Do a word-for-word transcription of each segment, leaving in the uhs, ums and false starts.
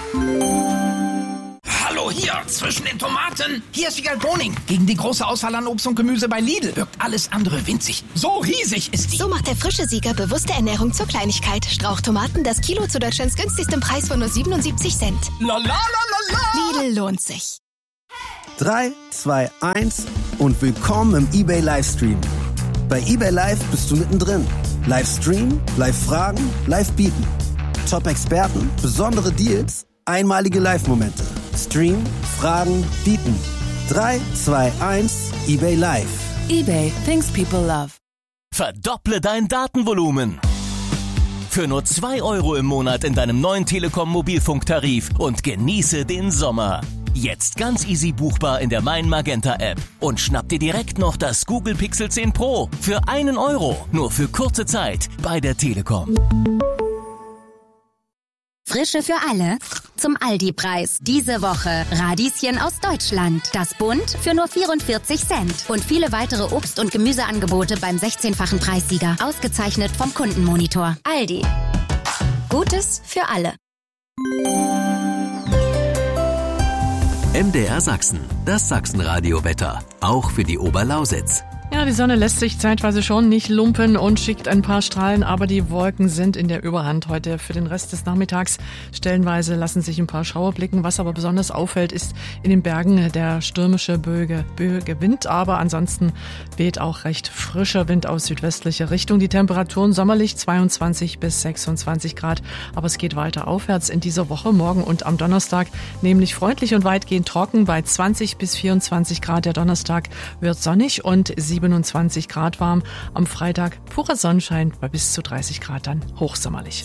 Hallo, hier, zwischen den Tomaten. Hier ist Wiegald Boning. Gegen die große Auswahl an Obst und Gemüse bei Lidl wirkt alles andere winzig. So riesig ist die. So macht der frische Sieger bewusste Ernährung zur Kleinigkeit. Strauchtomaten, das Kilo zu Deutschlands günstigstem Preis von nur siebenundsiebzig Cent. La la la la la. Lidl lohnt sich. drei, zwei, eins und willkommen im eBay Livestream. Bei eBay Live bist du mittendrin. Livestream, Live-Fragen, Live-Bieten. Top-Experten, besondere Deals, einmalige Live-Momente. Stream, Fragen, Bieten. drei, zwei, eins, eBay Live. eBay, things people love. Verdopple dein Datenvolumen. Für nur zwei Euro im Monat in deinem neuen Telekom-Mobilfunktarif und genieße den Sommer. Jetzt ganz easy buchbar in der Mein Magenta App. Und schnapp dir direkt noch das Google Pixel zehn Pro für einen Euro. Nur für kurze Zeit bei der Telekom. Frische für alle zum Aldi-Preis. Diese Woche Radieschen aus Deutschland. Das Bund für nur vierundvierzig Cent. Und viele weitere Obst- und Gemüseangebote beim sechzehnfachen Preissieger. Ausgezeichnet vom Kundenmonitor. Aldi. Gutes für alle. M D R Sachsen, das Sachsenradio-Wetter, auch für die Oberlausitz. Ja, die Sonne lässt sich zeitweise schon nicht lumpen und schickt ein paar Strahlen, aber die Wolken sind in der Überhand heute für den Rest des Nachmittags. Stellenweise lassen sich ein paar Schauer blicken. Was aber besonders auffällt, ist in den Bergen der stürmische, böige, böige Wind. Aber ansonsten weht auch recht frischer Wind aus südwestlicher Richtung. Die Temperaturen sommerlich zweiundzwanzig bis sechsundzwanzig Grad. Aber es geht weiter aufwärts in dieser Woche, morgen und am Donnerstag. Nämlich freundlich und weitgehend trocken bei zwanzig bis vierundzwanzig Grad. Der Donnerstag wird sonnig und siebenundzwanzig Grad warm. Am Freitag purer Sonnenschein bei bis zu dreißig Grad, dann hochsommerlich.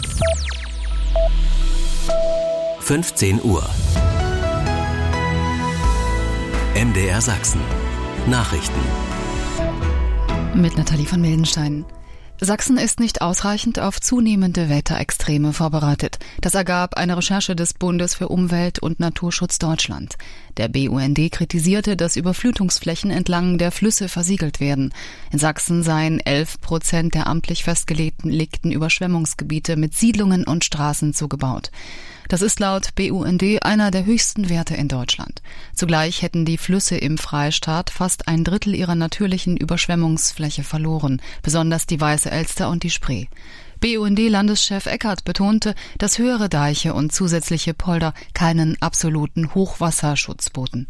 fünfzehn Uhr. M D R Sachsen. Nachrichten. Mit Nathalie von Mildenstein. Sachsen ist nicht ausreichend auf zunehmende Wetterextreme vorbereitet. Das ergab eine Recherche des Bundes für Umwelt und Naturschutz Deutschland. Der B U N D kritisierte, dass Überflutungsflächen entlang der Flüsse versiegelt werden. In Sachsen seien elf Prozent der amtlich festgelegten Überschwemmungsgebiete mit Siedlungen und Straßen zugebaut. Das ist laut B U N D einer der höchsten Werte in Deutschland. Zugleich hätten die Flüsse im Freistaat fast ein Drittel ihrer natürlichen Überschwemmungsfläche verloren, besonders die Weiße Elster und die Spree. B U N D-Landeschef Eckert betonte, dass höhere Deiche und zusätzliche Polder keinen absoluten Hochwasserschutz boten.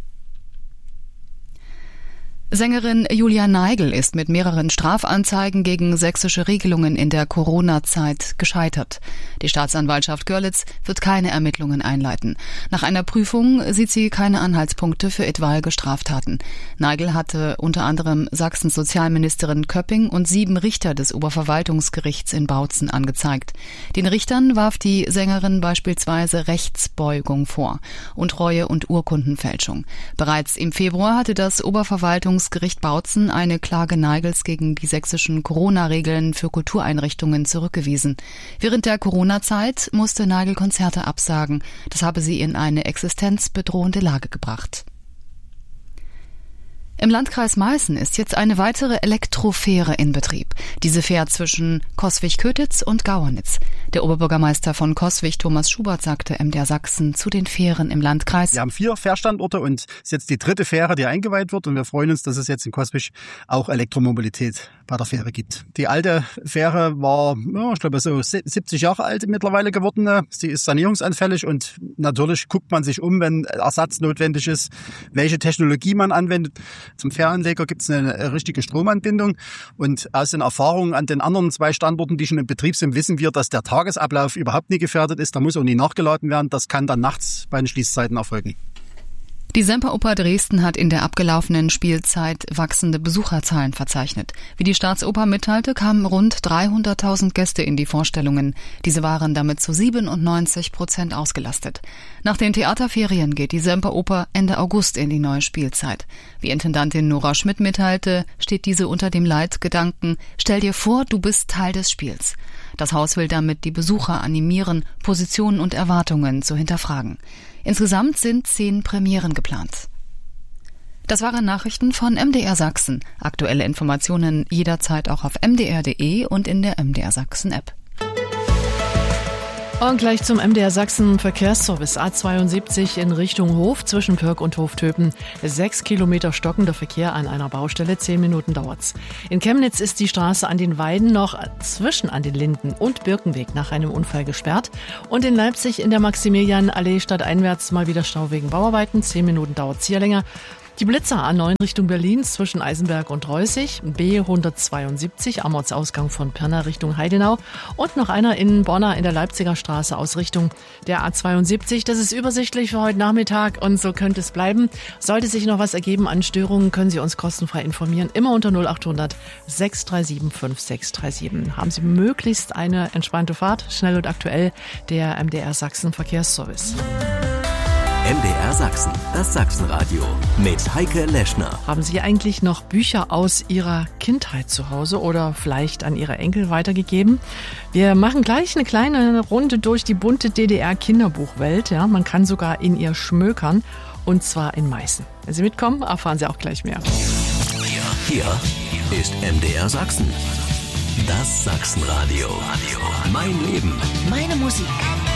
Sängerin Julia Neigl ist mit mehreren Strafanzeigen gegen sächsische Regelungen in der Corona-Zeit gescheitert. Die Staatsanwaltschaft Görlitz wird keine Ermittlungen einleiten. Nach einer Prüfung sieht sie keine Anhaltspunkte für etwaige Straftaten. Neigl hatte unter anderem Sachsens Sozialministerin Köpping und sieben Richter des Oberverwaltungsgerichts in Bautzen angezeigt. Den Richtern warf die Sängerin beispielsweise Rechtsbeugung vor, Untreue und Urkundenfälschung. Bereits im Februar hatte das Oberverwaltungsgericht Gericht Bautzen eine Klage Neigls gegen die sächsischen Corona-Regeln für Kultureinrichtungen zurückgewiesen. Während der Corona-Zeit musste Neigl Konzerte absagen. Das habe sie in eine existenzbedrohende Lage gebracht. Im Landkreis Meißen ist jetzt eine weitere Elektrofähre in Betrieb. Diese fährt zwischen Coswig-Kötitz und Gauernitz. Der Oberbürgermeister von Coswig, Thomas Schubert, sagte M D R Sachsen zu den Fähren im Landkreis. Wir haben vier Fährstandorte und es ist jetzt die dritte Fähre, die eingeweiht wird. Und wir freuen uns, dass es jetzt in Coswig auch Elektromobilität bei der Fähre gibt. Die alte Fähre war, ja, ich glaube, so siebzig Jahre alt mittlerweile geworden. Sie ist sanierungsanfällig und natürlich guckt man sich um, wenn Ersatz notwendig ist, welche Technologie man anwendet. Zum Fähranleger gibt es eine richtige Stromanbindung und aus den Erfahrungen an den anderen zwei Standorten, die schon in Betrieb sind, wissen wir, dass der Tagesablauf überhaupt nie gefährdet ist. Da muss auch nie nachgeladen werden. Das kann dann nachts bei den Schließzeiten erfolgen. Die Semperoper Dresden hat in der abgelaufenen Spielzeit wachsende Besucherzahlen verzeichnet. Wie die Staatsoper mitteilte, kamen rund dreihunderttausend Gäste in die Vorstellungen. Diese waren damit zu siebenundneunzig Prozent ausgelastet. Nach den Theaterferien geht die Semperoper Ende August in die neue Spielzeit. Wie Intendantin Nora Schmidt mitteilte, steht diese unter dem Leitgedanken: Stell dir vor, du bist Teil des Spiels. Das Haus will damit die Besucher animieren, Positionen und Erwartungen zu hinterfragen. Insgesamt sind zehn Premieren geplant. Das waren Nachrichten von M D R Sachsen. Aktuelle Informationen jederzeit auch auf m d r punkt d e und in der M D R Sachsen App. Und gleich zum M D R Sachsen Verkehrsservice. A zweiundsiebzig in Richtung Hof zwischen Pörk und Hoftöpen. Sechs Kilometer stockender Verkehr an einer Baustelle, zehn Minuten dauert's. In Chemnitz ist die Straße an den Weiden noch zwischen an den Linden und Birkenweg nach einem Unfall gesperrt. Und in Leipzig in der Maximilianallee stadteinwärts mal wieder Stau wegen Bauarbeiten. Zehn Minuten dauert's hier länger. Die Blitzer A neun Richtung Berlin zwischen Eisenberg und Reußig, B hundertzweiundsiebzig am Ortsausgang von Pirna Richtung Heidenau und noch einer in Bonner in der Leipziger Straße aus Richtung der A zweiundsiebzig. Das ist übersichtlich für heute Nachmittag und so könnte es bleiben. Sollte sich noch was ergeben an Störungen, können Sie uns kostenfrei informieren. Immer unter null acht hundert sechs drei sieben fünf sechs drei sieben. Haben Sie möglichst eine entspannte Fahrt, schnell und aktuell, der M D R Sachsen Verkehrsservice. M D R Sachsen, das Sachsenradio mit Heike Leschner. Haben Sie eigentlich noch Bücher aus Ihrer Kindheit zu Hause oder vielleicht an Ihre Enkel weitergegeben? Wir machen gleich eine kleine Runde durch die bunte D D R-Kinderbuchwelt. Ja, man kann sogar in ihr schmökern, und zwar in Meißen. Wenn Sie mitkommen, erfahren Sie auch gleich mehr. Hier ist M D R Sachsen, das Sachsenradio. Mein Leben, Meine Musik.